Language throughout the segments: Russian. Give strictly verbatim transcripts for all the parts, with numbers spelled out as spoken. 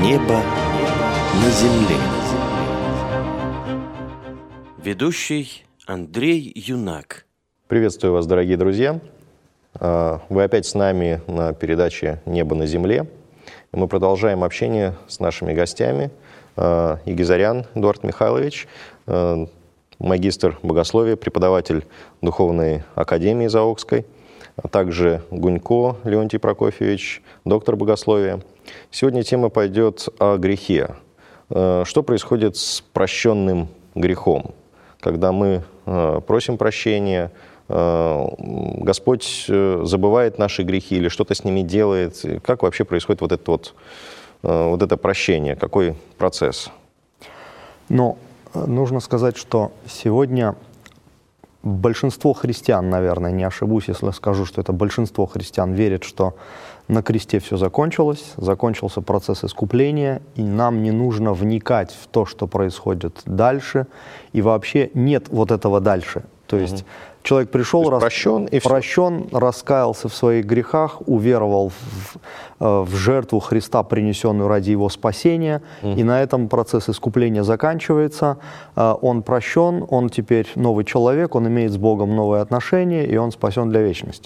Небо на земле. Ведущий Андрей Юнак. Приветствую вас, дорогие друзья. Вы опять с нами на передаче «Небо на земле». Мы продолжаем общение с нашими гостями. Егизарян Эдуард Михайлович, магистр богословия, преподаватель Духовной академии Заокской, а также Гунько Леонтий Прокофьевич, доктор богословия. Сегодня тема пойдет о грехе. Что происходит с прощенным грехом? Когда мы просим прощения, Господь забывает наши грехи или что-то с ними делает? Как вообще происходит вот это, вот, вот это прощение? Какой процесс? Ну, нужно сказать, что сегодня большинство христиан, наверное, не ошибусь, если скажу, что это большинство христиан, верят, что на кресте все закончилось, закончился процесс искупления, и нам не нужно вникать в то, что происходит дальше, и вообще нет вот этого дальше. То есть угу. человек пришел, рас... прощен, и прощен раскаялся в своих грехах, уверовал в, в жертву Христа, принесенную ради его спасения, угу. и на этом процесс искупления заканчивается. Он прощен, он теперь новый человек, он имеет с Богом новые отношения, и он спасен для вечности.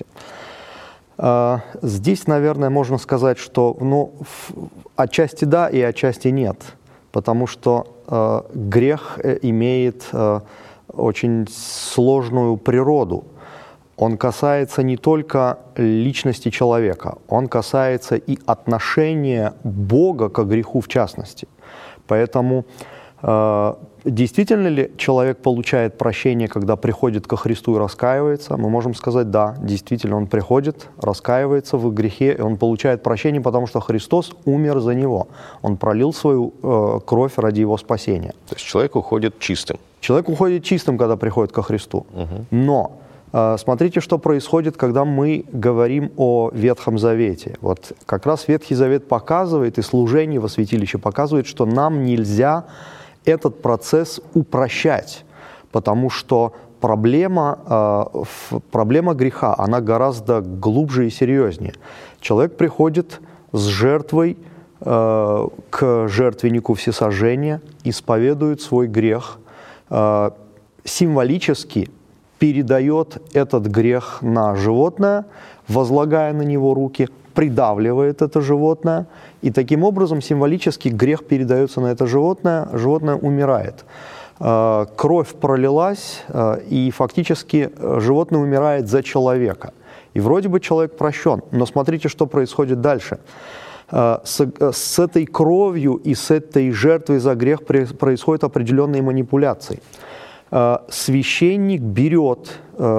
Здесь, наверное, можно сказать, что ну, отчасти да и отчасти нет, потому что э, грех имеет э, очень сложную природу. Он касается не только личности человека, он касается и отношения Бога к греху в частности. Поэтому э, действительно ли человек получает прощение, когда приходит ко Христу и раскаивается? Мы можем сказать, да, действительно, он приходит, раскаивается в грехе, и он получает прощение, потому что Христос умер за него. Он пролил свою э, кровь ради его спасения. То есть человек уходит чистым? Человек уходит чистым, когда приходит ко Христу. Угу. Но э, смотрите, что происходит, когда мы говорим о Ветхом Завете. Вот как раз Ветхий Завет показывает, и служение во святилище показывает, что нам нельзя этот процесс упрощать, потому что проблема, э, проблема греха, она гораздо глубже и серьезнее. Человек приходит с жертвой э, к жертвеннику всесожжения, исповедует свой грех, э, символически передает этот грех на животное, возлагая на него руки, придавливает это животное, и таким образом символически грех передается на это животное, животное умирает. Кровь пролилась, и фактически животное умирает за человека. И вроде бы человек прощен, но смотрите, что происходит дальше. С, с этой кровью и с этой жертвой за грех происходят определенные манипуляции. Священник берет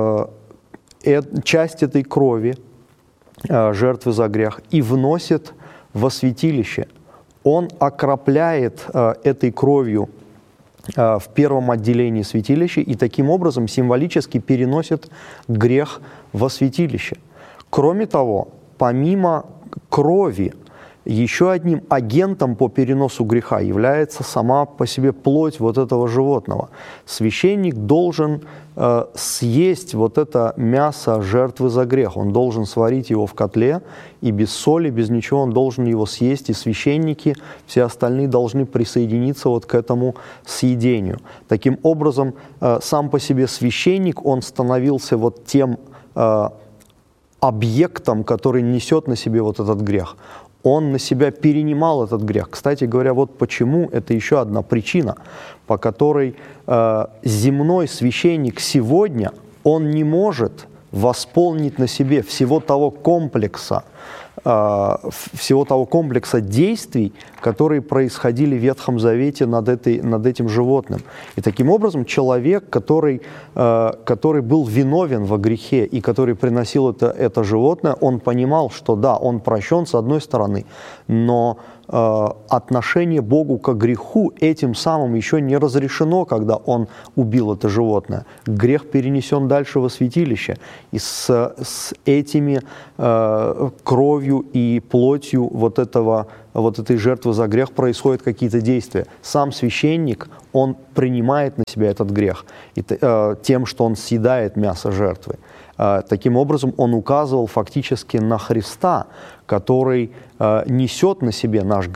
часть этой крови, жертвы за грех, и вносит во святилище. Он окропляет э, этой кровью э, в первом отделении святилища и таким образом символически переносит грех во святилище. Кроме того, помимо крови, еще одним агентом по переносу греха является сама по себе плоть вот этого животного. Священник должен э, съесть вот это мясо жертвы за грех. Он должен сварить его в котле, и без соли, без ничего он должен его съесть. И священники, все остальные должны присоединиться вот к этому съедению. Таким образом, э, сам по себе священник, он становился вот тем э, объектом, который несет на себе вот этот грех. Он на себя перенимал этот грех. Кстати говоря, вот почему, это еще одна причина, по которой э, земной священник сегодня, он не может восполнить на себе всего того комплекса, э, всего того комплекса действий, которые происходили в Ветхом Завете над, этой, над этим животным. И таким образом человек, который, э, который был виновен во грехе и который приносил это, это животное, он понимал, что да, он прощен с одной стороны, но э, отношение Богу к греху этим самым еще не разрешено, когда он убил это животное. Грех перенесен дальше во святилище, и с, с этими э, кровью и плотью вот этого вот этой жертвы за грех происходят какие-то действия. Сам священник, он принимает на себя этот грех и, э, тем, что он съедает мясо жертвы. Э, таким образом, он указывал фактически на Христа, который э, несет на себе наш грех,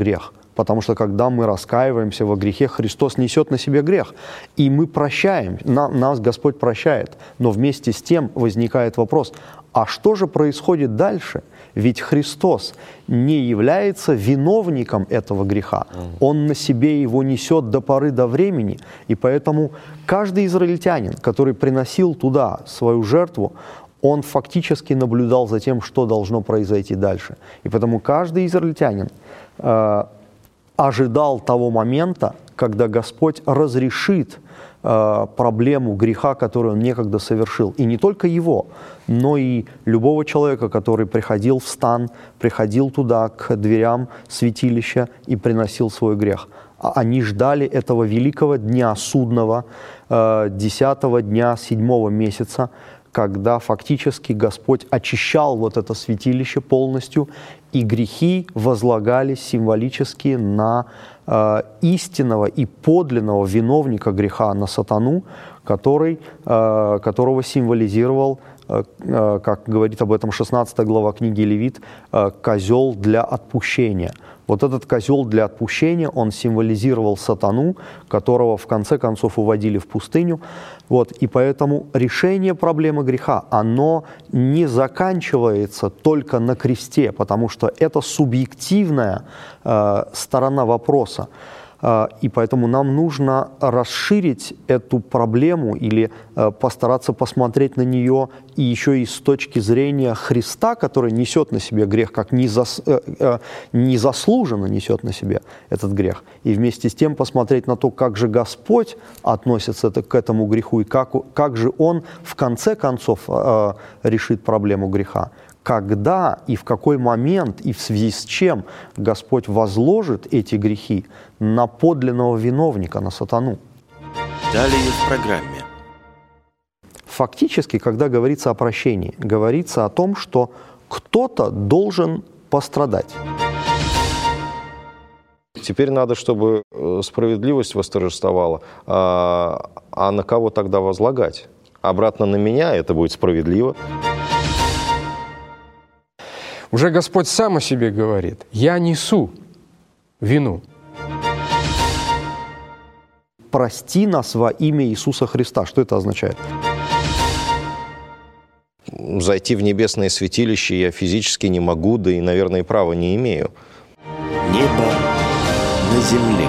Потому что когда мы раскаиваемся во грехе, Христос несет на себе грех. И мы прощаем, на, нас Господь прощает. Но вместе с тем возникает вопрос, а что же происходит дальше? Ведь Христос не является виновником этого греха. Он на себе его несет до поры до времени. И поэтому каждый израильтянин, который приносил туда свою жертву, он фактически наблюдал за тем, что должно произойти дальше. И поэтому каждый израильтянин э, ожидал того момента, когда Господь разрешит э, проблему греха, которую он некогда совершил. И не только его, но и любого человека, который приходил в стан, приходил туда, к дверям святилища и приносил свой грех. Они ждали этого великого дня судного, э, десятого дня седьмого месяца, когда фактически Господь очищал вот это святилище полностью, и грехи возлагались символически на э, истинного и подлинного виновника греха, на сатану, который, э, которого символизировал, э, э, как говорит об этом шестнадцатая глава книги Левит, э, козел для отпущения. Вот этот козел для отпущения, он символизировал сатану, которого в конце концов уводили в пустыню. Вот, и поэтому решение проблемы греха, оно не заканчивается только на кресте, потому что это субъективная э, сторона вопроса. Э, и поэтому нам нужно расширить эту проблему или э, постараться посмотреть на нее и еще и с точки зрения Христа, который несет на себе грех, как незас, э, э, незаслуженно несет на себе этот грех. И вместе с тем посмотреть на то, как же Господь относится к этому греху, и как, как же Он в конце концов э, решит проблему греха. Когда и в какой момент и в связи с чем Господь возложит эти грехи на подлинного виновника, на сатану. Далее в программе. Фактически, когда говорится о прощении, говорится о том, что кто-то должен пострадать. Теперь надо, чтобы справедливость восторжествовала. А, а на кого тогда возлагать? Обратно на меня это будет справедливо. Уже Господь сам о себе говорит: «Я несу вину». «Прости нас во имя Иисуса Христа». Что это означает? Зайти в небесное святилище я физически не могу, да и, наверное, и права не имею. Небо на земле.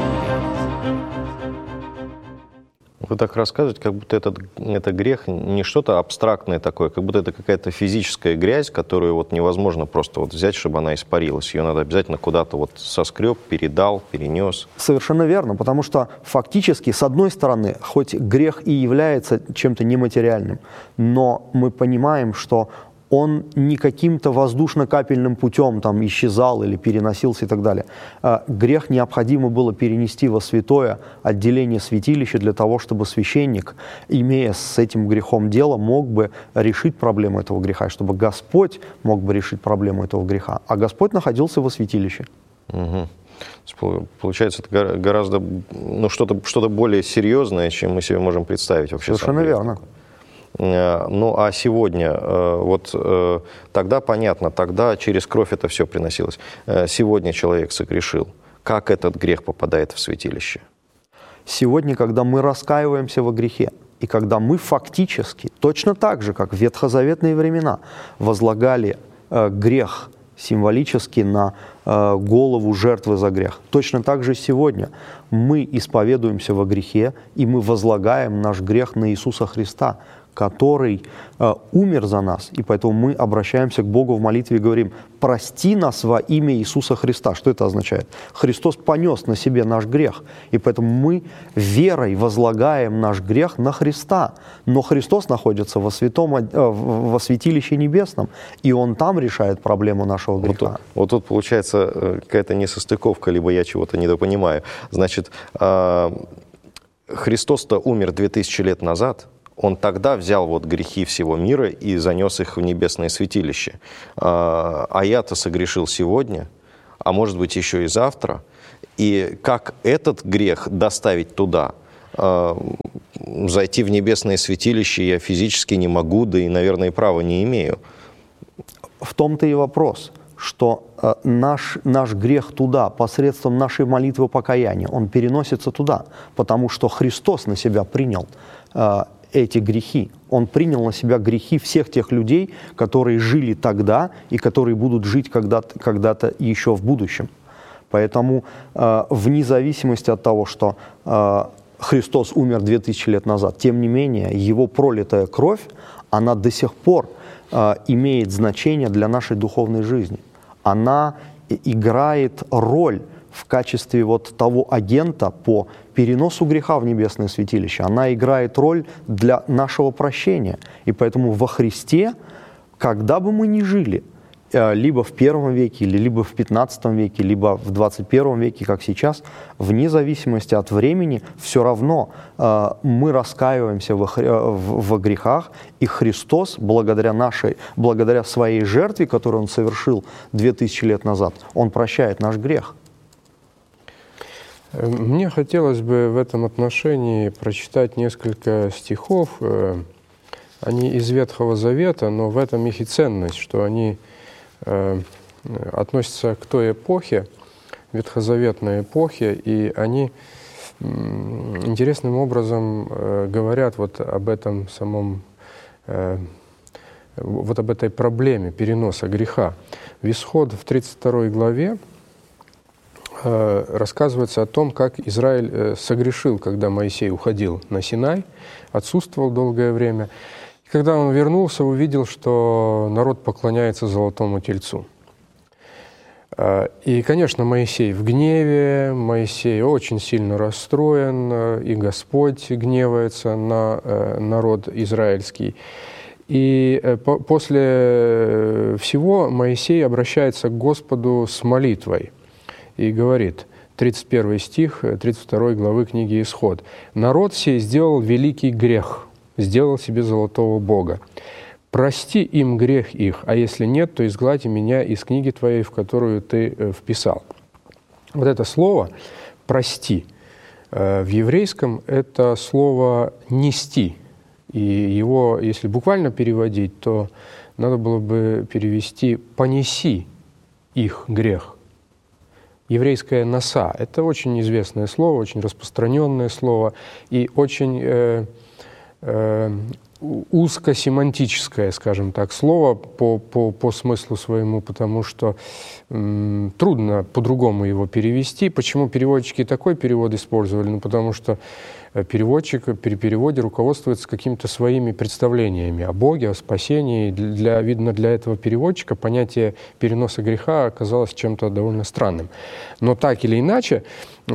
Вы так рассказываете, как будто этот, это грех не что-то абстрактное такое, как будто это какая-то физическая грязь, которую вот невозможно просто вот взять, чтобы она испарилась. Ее надо обязательно куда-то вот соскреб, передал, перенес. Совершенно верно, потому что фактически, с одной стороны, хоть грех и является чем-то нематериальным, но мы понимаем, что он не каким-то воздушно-капельным путем там исчезал или переносился и так далее. Грех необходимо было перенести во святое отделение святилища для того, чтобы священник, имея с этим грехом дело, мог бы решить проблему этого греха, чтобы Господь мог бы решить проблему этого греха. А Господь находился во святилище. Угу. Получается, это гораздо, ну, что-то, что-то более серьезное, чем мы себе можем представить вообще. Совершенно верно. Ну, а сегодня, вот тогда понятно, тогда через кровь это все приносилось. Сегодня человек согрешил. Как этот грех попадает в святилище? Сегодня, когда мы раскаиваемся во грехе, и когда мы фактически, точно так же, как в ветхозаветные времена, возлагали грех символически на голову жертвы за грех, точно так же сегодня мы исповедуемся во грехе, и мы возлагаем наш грех на Иисуса Христа, который э, умер за нас, и поэтому мы обращаемся к Богу в молитве и говорим: «Прости нас во имя Иисуса Христа». Что это означает? Христос понес на себе наш грех, и поэтому мы верой возлагаем наш грех на Христа. Но Христос находится во, святом, э, во святилище небесном, и Он там решает проблему нашего греха. Вот, вот тут получается какая-то несостыковка, либо я чего-то недопонимаю. Значит, э, Христос-то умер две тысячи лет назад. Он тогда взял вот грехи всего мира и занес их в небесное святилище. А я-то согрешил сегодня, а может быть еще и завтра. И как этот грех доставить туда? Зайти в небесное святилище я физически не могу, да и, наверное, и права не имею. В том-то и вопрос, что э, наш, наш грех туда, посредством нашей молитвы покаяния, он переносится туда, потому что Христос на себя принял э, эти грехи. Он принял на себя грехи всех тех людей, которые жили тогда и которые будут жить когда-то, когда-то еще в будущем. Поэтому э, вне зависимости от того, что э, Христос умер две тысячи лет назад, тем не менее, Его пролитая кровь, она до сих пор э, имеет значение для нашей духовной жизни. Она играет роль в качестве вот того агента по переносу греха в небесное святилище. Она играет роль для нашего прощения. И поэтому во Христе, когда бы мы ни жили, либо в первом веке, либо в пятнадцатом веке, либо в двадцать первом веке, как сейчас, вне зависимости от времени, все равно э, мы раскаиваемся во, в, во грехах, и Христос, благодаря, нашей, благодаря своей жертве, которую Он совершил две тысячи лет назад, Он прощает наш грех. Мне хотелось бы в этом отношении прочитать несколько стихов. Они из Ветхого Завета, но в этом их и ценность, что они относятся к той эпохе, ветхозаветной эпохе, и они интересным образом говорят вот об этом самом, вот об этой проблеме переноса греха. В Исход в тридцать второй главе рассказывается о том, как Израиль согрешил, когда Моисей уходил на Синай, отсутствовал долгое время. Когда он вернулся, увидел, что народ поклоняется золотому тельцу. И, конечно, Моисей в гневе, Моисей очень сильно расстроен, и Господь гневается на народ израильский. И после всего Моисей обращается к Господу с молитвой и говорит, тридцать первый стих тридцать второй главы книги Исход: «Народ сей сделал великий грех, сделал себе золотого бога. Прости им грех их, а если нет, то изгладь меня из книги твоей, в которую ты вписал». Вот это слово «прости» в еврейском — это слово «нести». И его, если буквально переводить, то надо было бы перевести «понеси их грех». Еврейское «наса» — это очень известное слово, очень распространенное слово и очень э, э, узкосемантическое, скажем так, слово по, по, по смыслу своему, потому что м, трудно по-другому его перевести. Почему переводчики такой перевод использовали? Ну, потому что переводчик при переводе руководствуется какими-то своими представлениями о Боге, о спасении. Для, видно, для этого переводчика понятие переноса греха оказалось чем-то довольно странным. Но так или иначе,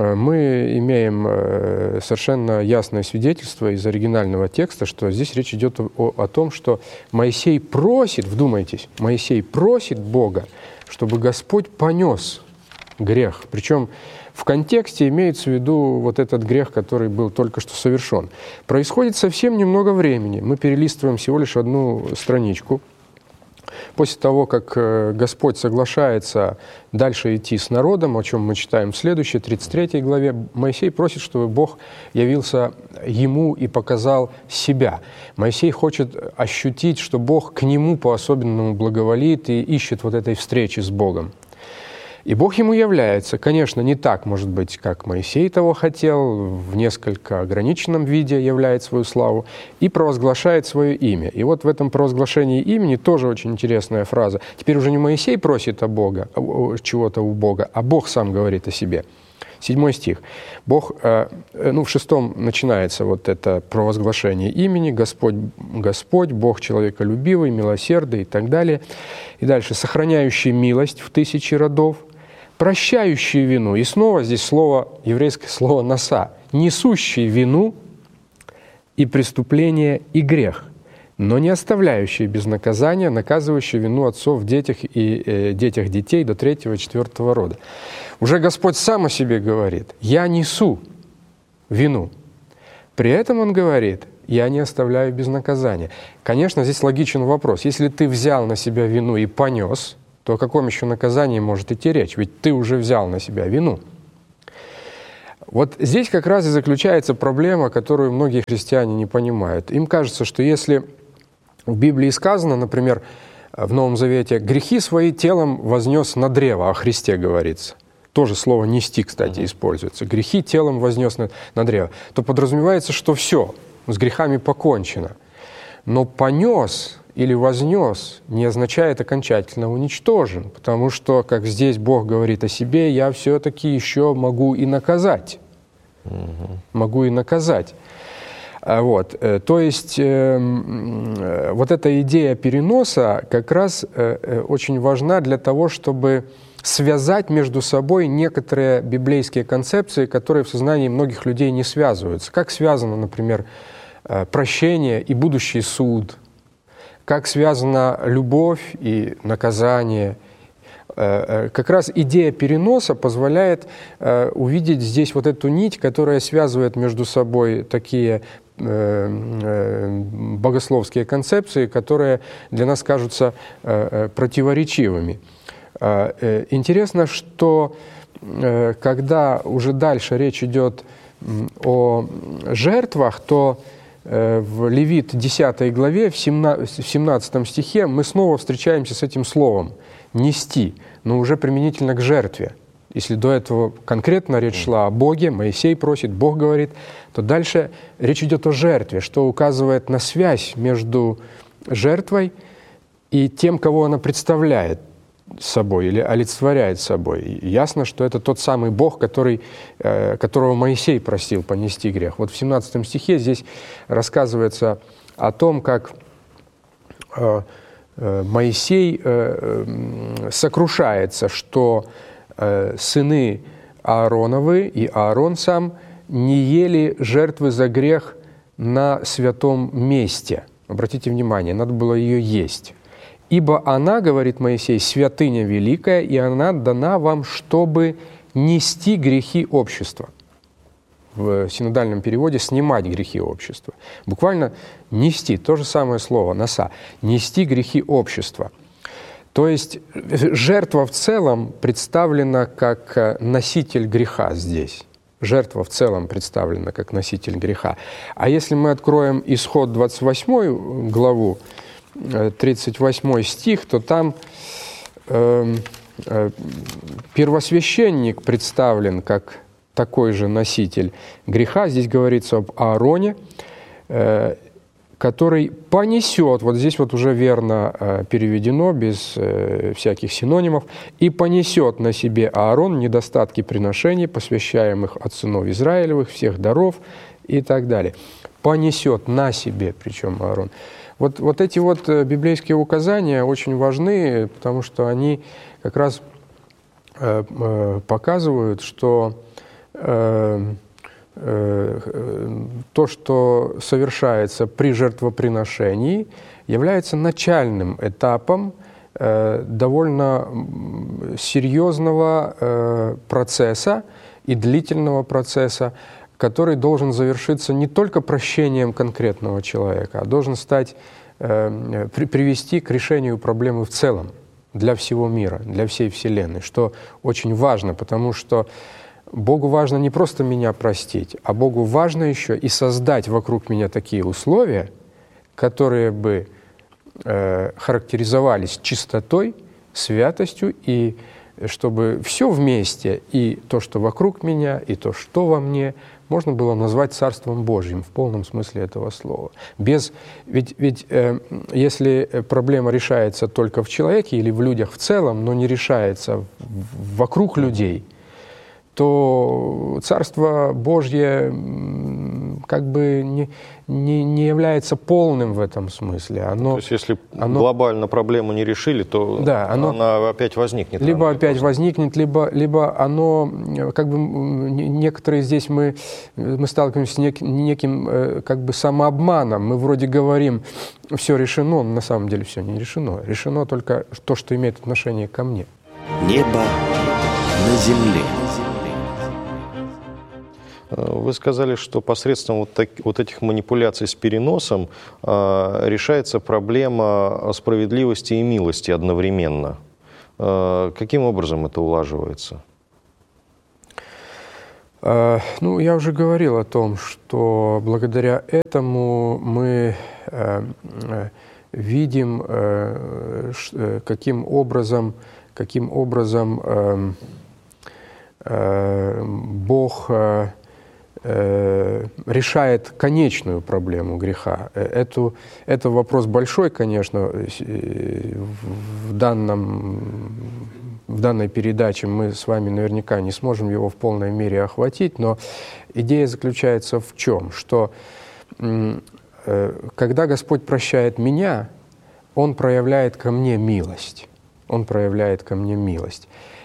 мы имеем совершенно ясное свидетельство из оригинального текста, что здесь речь идет о, о том, что Моисей просит, вдумайтесь, Моисей просит Бога, чтобы Господь понес грех. Причем в контексте имеется в виду вот этот грех, который был только что совершен. Происходит совсем немного времени. Мы перелистываем всего лишь одну страничку. После того, как Господь соглашается дальше идти с народом, о чем мы читаем в следующей, тридцать третьей главе, Моисей просит, чтобы Бог явился ему и показал себя. Моисей хочет ощутить, что Бог к нему по-особенному благоволит и ищет вот этой встречи с Богом. И Бог ему является, конечно, не так, может быть, как Моисей того хотел, в несколько ограниченном виде являет свою славу и провозглашает свое имя. И вот в этом провозглашении имени тоже очень интересная фраза. Теперь уже не Моисей просит о Бога, чего-то у Бога, а Бог сам говорит о себе. Седьмой стих. Бог, ну, в шестом начинается вот это провозглашение имени, Господь, Господь, Бог человеколюбивый, милосердный и так далее. И дальше, сохраняющий милость в тысячи родов, прощающий вину. И снова здесь слово, еврейское слово «наса», несущий вину и преступление и грех, но не оставляющий без наказания, наказывающий вину отцов в детях и э, детях детей до третьего и четвертого рода. Уже Господь сам о себе говорит: «Я несу вину». При этом Он говорит: «Я не оставляю без наказания». Конечно, здесь логичен вопрос. Если ты взял на себя вину и понес, то о каком еще наказании может идти речь? Ведь ты уже взял на себя вину. Вот здесь как раз и заключается проблема, которую многие христиане не понимают. Им кажется, что если в Библии сказано, например, В Новом Завете грехи свои телом вознес на древо, о Христе говорится. Тоже слово «нести», кстати, используется. Грехи телом вознес на, на древо. То подразумевается, что все, с грехами покончено. Но понес или вознес не означает окончательно уничтожен, потому что, как здесь Бог говорит о себе, я все-таки еще могу и наказать. Угу. Могу и наказать. Вот. То есть э, вот эта идея переноса как раз э, очень важна для того, чтобы связать между собой некоторые библейские концепции, которые в сознании многих людей не связываются. Как связано, например, прощение и будущий суд, как связана любовь и наказание. Как раз идея переноса позволяет увидеть здесь вот эту нить, которая связывает между собой такие богословские концепции, которые для нас кажутся противоречивыми. Интересно, что когда уже дальше речь идет о жертвах, то в Левит десятой главе, в семнадцатом стихе мы снова встречаемся с этим словом «нести», но уже применительно к жертве. Если до этого конкретно речь шла о Боге, Моисей просит, Бог говорит, то дальше речь идет о жертве, что указывает на связь между жертвой и тем, кого она представляет собой или олицетворяет собой. И ясно, что это тот самый Бог, который, которого Моисей просил понести грех. Вот в семнадцатом стихе здесь рассказывается о том, как Моисей сокрушается, что сыны Аароновы и Аарон сам не ели жертвы за грех на святом месте. Обратите внимание, надо было ее есть. «Ибо она, — говорит Моисей, — святыня великая, и она дана вам, чтобы нести грехи общества». В синодальном переводе «снимать грехи общества». Буквально «нести», то же самое слово, «носа», «нести грехи общества». То есть жертва в целом представлена как носитель греха здесь. Жертва в целом представлена как носитель греха. А если мы откроем Исход двадцать восьмую главу, тридцать восьмой стих, то там э, э, первосвященник представлен как такой же носитель греха. Здесь говорится об Аароне, э, который понесет, вот здесь вот уже верно э, переведено, без э, всяких синонимов, и понесет на себе Аарон недостатки приношений, посвящаемых от сынов Израилевых, всех даров и так далее. Понесет на себе, причем Аарон. Вот, вот эти вот библейские указания очень важны, потому что они как раз э, э, показывают, что э, э, то, что совершается при жертвоприношении, является начальным этапом э, довольно серьезного э, процесса и длительного процесса, который должен завершиться не только прощением конкретного человека, а должен стать, э, при, привести к решению проблемы в целом для всего мира, для всей Вселенной, что очень важно, потому что Богу важно не просто меня простить, а Богу важно еще и создать вокруг меня такие условия, которые бы э, характеризовались чистотой, святостью, и чтобы все вместе, и то, что вокруг меня, и то, что во мне, можно было назвать Царством Божьим в полном смысле этого слова. Без, ведь ведь э, если проблема решается только в человеке или в людях в целом, но не решается вокруг людей, то Царство Божье как бы не, не, не является полным в этом смысле. Оно, то есть если оно, глобально проблему не решили, то да, оно, она опять возникнет. Либо опять поздно. возникнет, либо, либо оно, как бы некоторые здесь мы, мы сталкиваемся с нек, неким как бы самообманом. Мы вроде говорим, все решено, но на самом деле все не решено. Решено только то, что имеет отношение ко мне. Небо на земле. Вы сказали, что посредством вот, так, вот этих манипуляций с переносом э, решается проблема справедливости и милости одновременно. Э, каким образом это улаживается? Э, ну, я уже говорил о том, что благодаря этому мы э, видим, э, ш, каким образом, каким образом э, э, Бог э, э, решает конечную проблему греха. Эту, это вопрос большой, конечно, в, данном, в данной передаче мы с вами наверняка не сможем его в полной мере охватить, но идея заключается в чем? Что когда Господь прощает меня, Он проявляет ко мне милость. Он проявляет ко мне милость.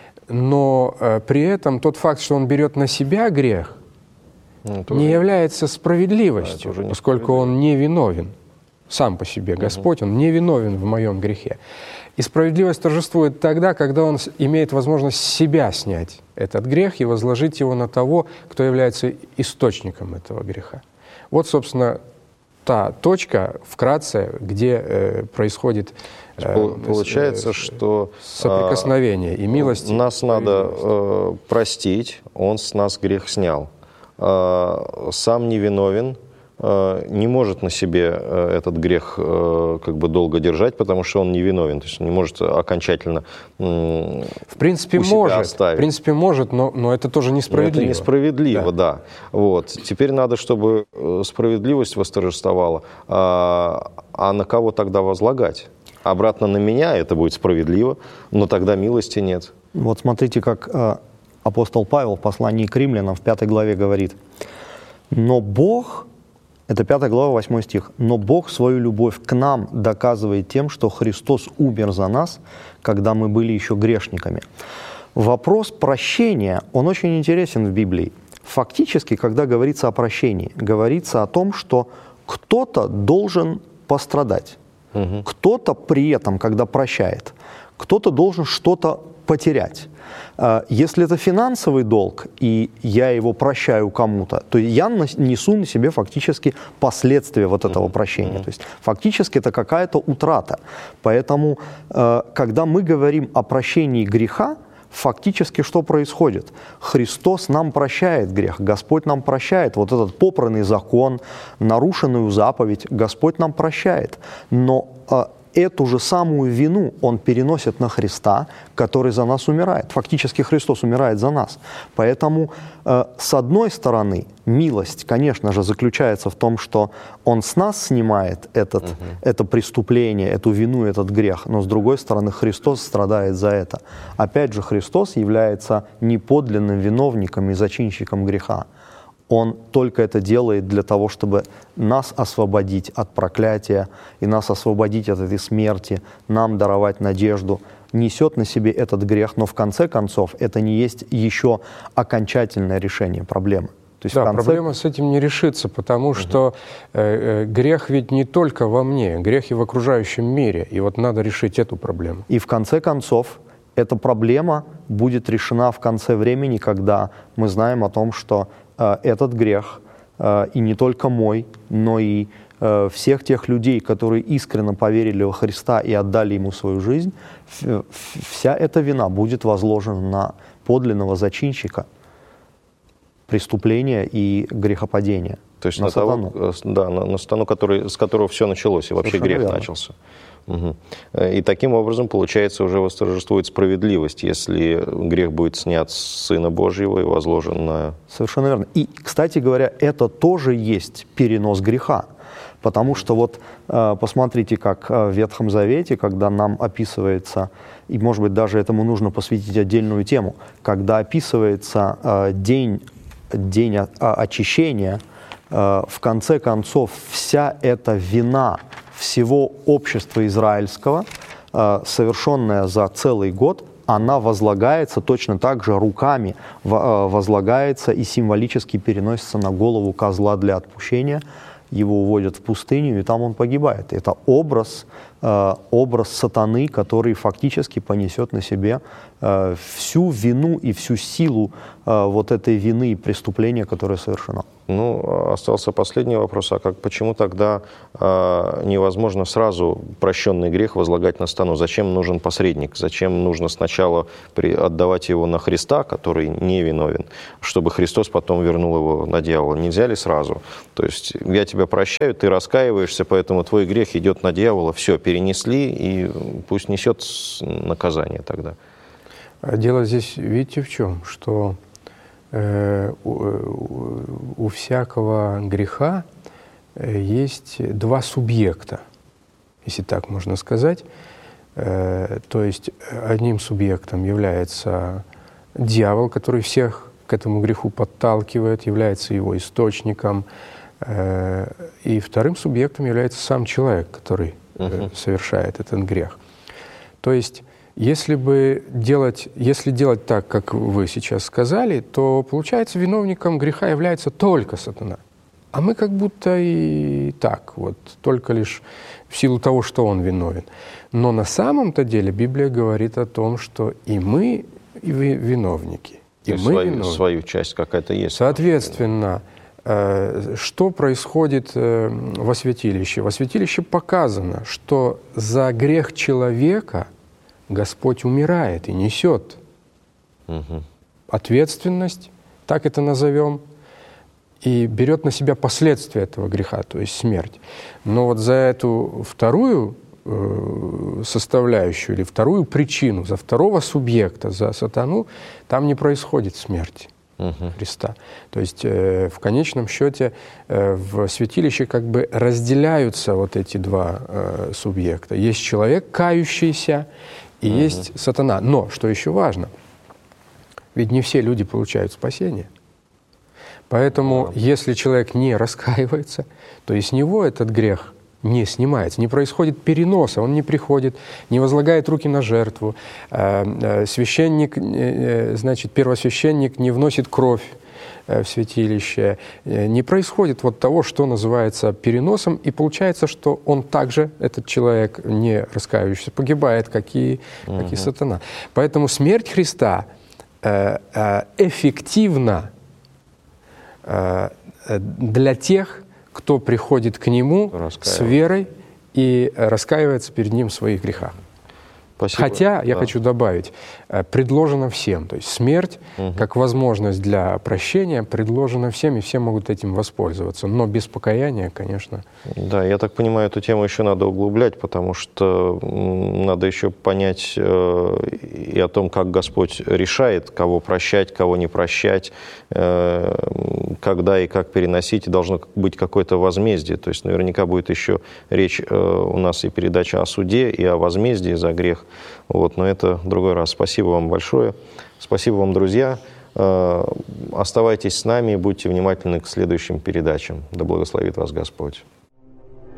Но э, при этом тот факт, что Он берет на себя грех, ну, не уже... является справедливостью, да, поскольку Он не виновен сам по себе. Господь, Он не виновен в моем грехе. И справедливость торжествует тогда, когда Он имеет возможность с себя снять этот грех и возложить его на того, кто является источником этого греха. Вот, собственно, та точка, вкратце, где э, происходит э, получается, э, что соприкосновение и милость. Нас надо э, простить, Он с нас грех снял. Э, сам невиновен, э, не может на себе э, этот грех э, как бы долго держать, потому что он невиновен, то есть он не может окончательно э, в принципе у себя может, оставить. В принципе может, но, но это тоже несправедливо. Но это несправедливо, да. да. Вот. Теперь надо, чтобы справедливость восторжествовала. А, а на кого тогда возлагать? Обратно на меня это будет справедливо, но тогда милости нет. Вот смотрите, как э, апостол Павел в послании к римлянам в пятой главе говорит. Но Бог, это пятая глава, восьмой стих, но Бог свою любовь к нам доказывает тем, что Христос умер за нас, когда мы были еще грешниками. Вопрос прощения, он очень интересен в Библии. Фактически, когда говорится о прощении, говорится о том, что кто-то должен пострадать. Угу. Кто-то при этом, когда прощает, кто-то должен что-то потерять. Если это финансовый долг, и я его прощаю кому-то, то я несу на себе фактически последствия вот этого прощения. То есть фактически это какая-то утрата. Поэтому, когда мы говорим о прощении греха, фактически что происходит? Христос нам прощает грех, Господь нам прощает. Вот этот попранный закон, нарушенную заповедь, Господь нам прощает. Но э, эту же самую вину Он переносит на Христа, который за нас умирает. Фактически Христос умирает за нас. Поэтому, э, с одной стороны, милость, конечно же, заключается в том, что Он с нас снимает этот, угу. это преступление, эту вину, этот грех, но с другой стороны, Христос страдает за это. Опять же, Христос является не подлинным виновником и зачинщиком греха. Он только это делает для того, чтобы нас освободить от проклятия и нас освободить от этой смерти, нам даровать надежду, несет на себе этот грех, но в конце концов это не есть еще окончательное решение проблемы. То есть да, конце... проблема с этим не решится, потому угу. что э, э, грех ведь не только во мне, грех и в окружающем мире, и вот надо решить эту проблему. И в конце концов эта проблема будет решена в конце времени, когда мы знаем о том, что э, этот грех, э, и не только мой, но и э, всех тех людей, которые искренне поверили во Христа и отдали Ему свою жизнь, вся эта вина будет возложена на подлинного зачинщика преступления и грехопадения. То есть на, на сатану. Того, да, на, на сатану, который, с которого все началось, и вообще совершенно грех верно. Начался. Угу. И таким образом, получается, уже восторжествует справедливость, если грех будет снят с Сына Божьего и возложен на... Совершенно верно. И, кстати говоря, это тоже есть перенос греха. Потому что вот посмотрите, как в Ветхом Завете, когда нам описывается, и, может быть, даже этому нужно посвятить отдельную тему, когда описывается день, день очищения, в конце концов, вся эта вина всего общества израильского, совершенная за целый год, она возлагается точно так же руками, возлагается и символически переносится на голову козла для отпущения. Его уводят в пустыню, и там он погибает. Это образ, образ сатаны, который фактически понесет на себе всю вину и всю силу вот этой вины и преступления, которое совершено. Ну, остался последний вопрос. А как, почему тогда э, невозможно сразу прощенный грех возлагать на сатану? Зачем нужен посредник? Зачем нужно сначала при, отдавать его на Христа, который не виновен, чтобы Христос потом вернул его на дьявола? Нельзя ли сразу? То есть я тебя прощаю, ты раскаиваешься, поэтому твой грех идет на дьявола. Все, перенесли, и пусть несет наказание тогда. Дело здесь, видите, в чем? Что у всякого греха есть два субъекта, если так можно сказать. То есть одним субъектом является дьявол, который всех к этому греху подталкивает, является его источником. И вторым субъектом является сам человек, который uh-huh. совершает этот грех. То есть Если бы делать, если делать так, как вы сейчас сказали, то, получается, виновником греха является только сатана. А мы как будто и так, вот, только лишь в силу того, что он виновен. Но на самом-то деле Библия говорит о том, что и мы и виновники. И мы свою, виновны. свою часть какая-то есть. Соответственно, что происходит во святилище? Во святилище показано, что за грех человека Господь умирает и несет угу. ответственность, так это назовем, и берет на себя последствия этого греха, то есть смерть. Но вот за эту вторую э, составляющую или вторую причину, за второго субъекта, за сатану, там не происходит смерть угу. Христа. То есть э, в конечном счете э, в святилище как бы разделяются вот эти два э, субъекта. Есть человек, кающийся, и угу. есть сатана. Но, что еще важно, ведь не все люди получают спасение. Поэтому, да. если человек не раскаивается, то и с него этот грех не снимается, не происходит переноса, он не приходит, не возлагает руки на жертву. Священник, значит, первосвященник не вносит кровь в святилище. Не происходит вот того, что называется переносом, и получается, что он также, этот человек, не раскаивающийся, погибает, как и, угу. как и сатана. Поэтому смерть Христа эффективна для тех, кто приходит к Нему с верой и раскаивается перед Ним в своих грехах. Спасибо. Хотя, я да. хочу добавить, предложено всем. То есть смерть, угу. как возможность для прощения, предложена всем, и все могут этим воспользоваться. Но без покаяния, конечно. Да, я так понимаю, эту тему еще надо углублять, потому что надо еще понять э, и о том, как Господь решает, кого прощать, кого не прощать, э, когда и как переносить, и должно быть какое-то возмездие. То есть наверняка будет еще речь э, у нас и передача о суде, и о возмездии за грех. Вот, но это в другой раз. Спасибо вам большое. Спасибо вам, друзья. Оставайтесь с нами и будьте внимательны к следующим передачам. Да благословит вас Господь.